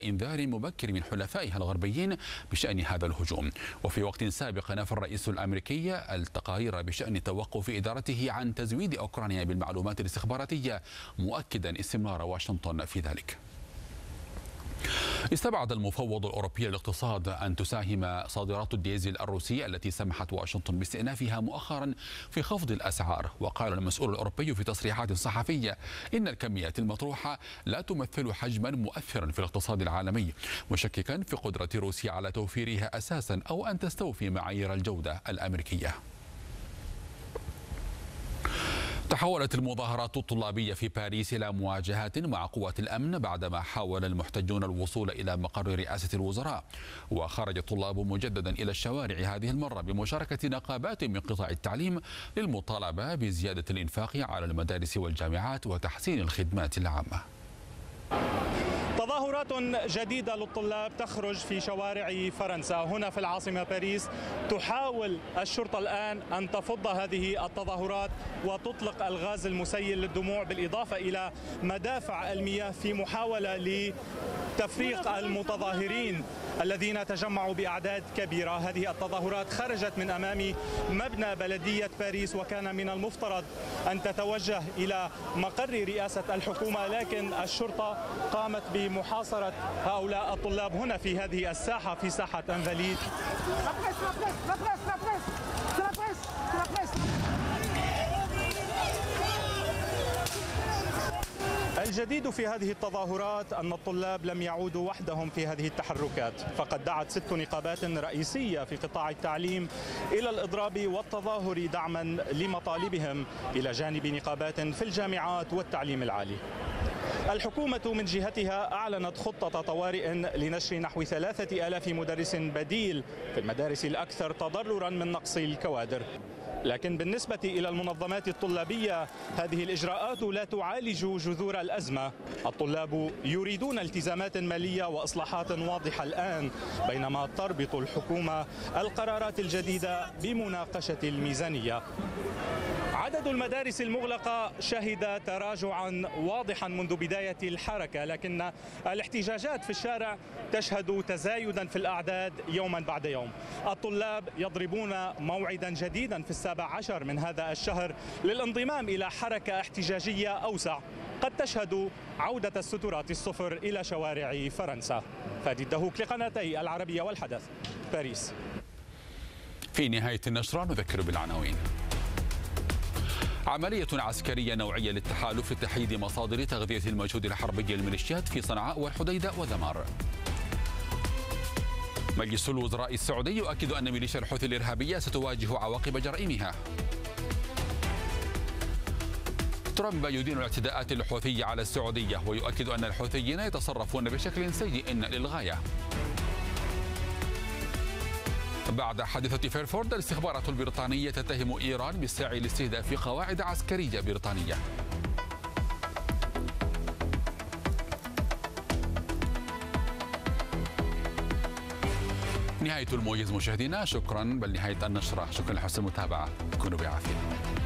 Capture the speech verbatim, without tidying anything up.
إنذار مبكر من حلفائها الغربيين بشأن هذا الهجوم. وفي وقت سابق نفى الرئيس الأمريكي التقارير بشأن توقف إدارته عن تزويد أوكرانيا بالمعلومات الاستخباراتية، مؤكدا استمرار واشنطن في ذلك. استبعد المفوض الأوروبي للاقتصاد أن تساهم صادرات الديزل الروسي التي سمحت واشنطن باستئنافها مؤخرا في خفض الأسعار. وقال المسؤول الأوروبي في تصريحات صحفية إن الكميات المطروحة لا تمثل حجما مؤثرا في الاقتصاد العالمي، مشككا في قدرة روسيا على توفيرها أساسا أو أن تستوفي معايير الجودة الأمريكية. تحولت المظاهرات الطلابية في باريس إلى مواجهات مع قوات الأمن بعدما حاول المحتجون الوصول إلى مقر رئاسة الوزراء. وخرج الطلاب مجددا إلى الشوارع هذه المرة بمشاركة نقابات من قطاع التعليم للمطالبة بزيادة الإنفاق على المدارس والجامعات وتحسين الخدمات العامة. تظاهرات جديدة للطلاب تخرج في شوارع فرنسا. هنا في العاصمة باريس تحاول الشرطة الآن أن تفض هذه التظاهرات وتطلق الغاز المسيل للدموع بالإضافة إلى مدافع المياه في محاولة لتفريق المتظاهرين الذين تجمعوا بأعداد كبيرة. هذه التظاهرات خرجت من أمام مبنى بلدية باريس، وكان من المفترض أن تتوجه إلى مقر رئاسة الحكومة، لكن الشرطة قامت بمحاصرة هؤلاء الطلاب هنا في هذه الساحة، في ساحة انفاليد. الجديد في هذه التظاهرات أن الطلاب لم يعودوا وحدهم في هذه التحركات، فقد دعت ست نقابات رئيسية في قطاع التعليم إلى الإضراب والتظاهر دعما لمطالبهم إلى جانب نقابات في الجامعات والتعليم العالي. الحكومة من جهتها أعلنت خطة طوارئ لنشر نحو ثلاثة آلاف مدرس بديل في المدارس الأكثر تضررا من نقص الكوادر. لكن بالنسبة إلى المنظمات الطلابية هذه الإجراءات لا تعالج جذور الأزمة. الطلاب يريدون التزامات مالية وإصلاحات واضحة الآن، بينما تربط الحكومة القرارات الجديدة بمناقشة الميزانية. عدد المدارس المغلقة شهد تراجعا واضحا منذ بداية الحركة، لكن الاحتجاجات في الشارع تشهد تزايدا في الأعداد يوما بعد يوم. الطلاب يضربون موعدا جديدا في السابع عشر من هذا الشهر للانضمام إلى حركة احتجاجية أوسع قد تشهد عودة السترات الصفر إلى شوارع فرنسا. فادي الدهوك لقناتي العربية والحدث، باريس. في نهاية النشرة نذكر بالعناوين. عملية عسكرية نوعية للتحالف لتحييد مصادر تغذية المجهود الحربي للميليشيات في صنعاء والحديدة وذمار. مجلس الوزراء السعودي يؤكد أن ميليشيا الحوثي الإرهابية ستواجه عواقب جرائمها. ترامب يدين الاعتداءات الحوثية على السعودية ويؤكد أن الحوثيين يتصرفون بشكل سيء للغاية. بعد حادثة فيرفورد، الاستخبارات البريطانية تتهم إيران بالسعي لاستهداف قواعد عسكرية بريطانية. نهاية الموجز مشاهدينا، شكرا، بل نهاية النشرة. شكرا لحسن المتابعة، كونوا بعافية.